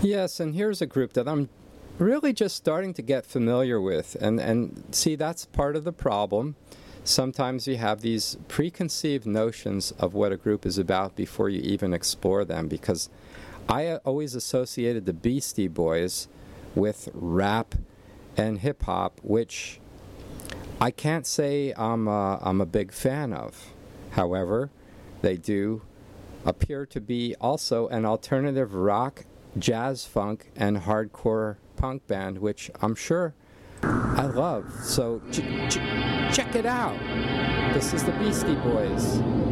Yes, and here's a group that I'm really just starting to get familiar with. And see, that's part of the problem. Sometimes you have these preconceived notions of what a group is about before you even explore them, because I always associated the Beastie Boys with rap and hip-hop, which I can't say I'm a big fan of. However, they do appear to be also an alternative rock, jazz funk, and hardcore punk band, which I'm sure I love. So check it out. This is the Beastie Boys.